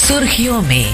सुर्खियों में।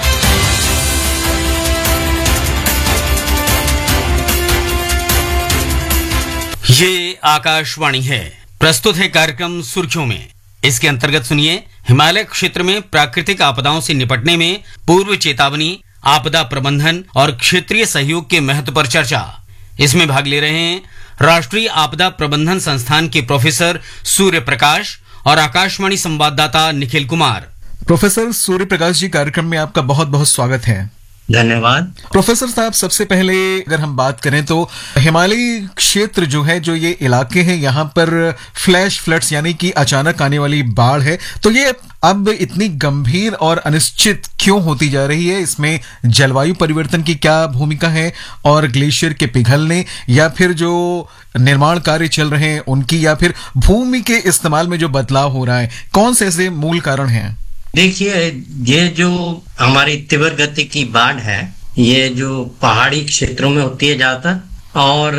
ये आकाशवाणी है। प्रस्तुत है कार्यक्रम सुर्खियों में। इसके अंतर्गत सुनिए हिमालय क्षेत्र में प्राकृतिक आपदाओं से निपटने में पूर्व चेतावनी, आपदा प्रबंधन और क्षेत्रीय सहयोग के महत्व पर चर्चा। इसमें भाग ले रहे हैं राष्ट्रीय आपदा प्रबंधन संस्थान के प्रोफेसर सूर्य प्रकाश और आकाशवाणी संवाददाता निखिल कुमार। प्रोफेसर सूर्य प्रकाश जी, कार्यक्रम में आपका बहुत बहुत स्वागत है। धन्यवाद। प्रोफेसर साहब, सबसे पहले अगर हम बात करें तो हिमालयी क्षेत्र जो ये इलाके हैं, यहाँ पर फ्लैश फ्लड्स यानी कि अचानक आने वाली बाढ़ है, तो ये अब इतनी गंभीर और अनिश्चित क्यों होती जा रही है? इसमें जलवायु परिवर्तन की क्या भूमिका है, और ग्लेशियर के पिघलने या फिर जो निर्माण कार्य चल रहे हैं उनकी, या फिर भूमि के इस्तेमाल में जो बदलाव हो रहा है, कौन से ऐसे मूल कारण हैं? देखिए, ये जो हमारी तीव्र गति की बाढ़ है, ये जो पहाड़ी क्षेत्रों में होती है ज्यादातर, और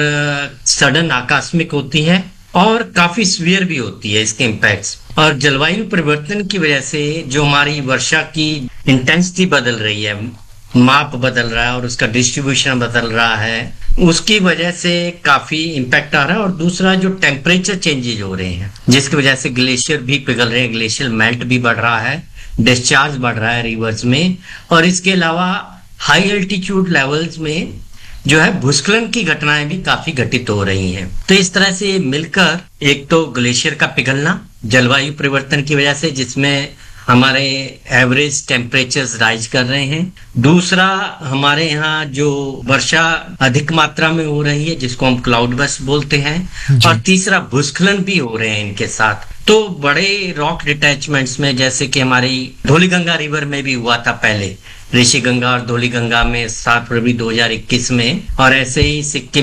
सडन आकस्मिक होती है और काफी सीवियर भी होती है इसके इम्पैक्ट्स। और जलवायु परिवर्तन की वजह से जो हमारी वर्षा की इंटेंसिटी बदल रही है, माप बदल रहा है और उसका डिस्ट्रीब्यूशन बदल रहा है, उसकी वजह से काफी इम्पैक्ट आ रहा है। और दूसरा, जो टेम्परेचर चेंजेज हो रहे हैं जिसकी वजह से ग्लेशियर भी पिघल रहे हैं, ग्लेशियर मेल्ट भी बढ़ रहा है, डिस्चार्ज बढ़ रहा है रिवर्स में, और इसके अलावा हाई एल्टीट्यूड लेवल्स में जो है भूस्खलन की घटनाएं भी काफी घटित हो रही हैं। तो इस तरह से मिलकर, एक तो ग्लेशियर का पिघलना जलवायु परिवर्तन की वजह से, जिसमें हमारे एवरेज टेम्परेचर्स राइज कर रहे हैं। दूसरा, हमारे यहाँ जो वर्षा अधिक मात्रा में हो रही है जिसको हम क्लाउड बर्स्ट बोलते हैं। और तीसरा, भूस्खलन भी हो रहे हैं इनके साथ। तो बड़े रॉक डिटैचमेंट्स में, जैसे कि हमारी धौलीगंगा रिवर में भी हुआ था पहले, ऋषिगंगा और धौलीगंगा में 7 फरवरी 2021 में, और ऐसे ही सिक्किम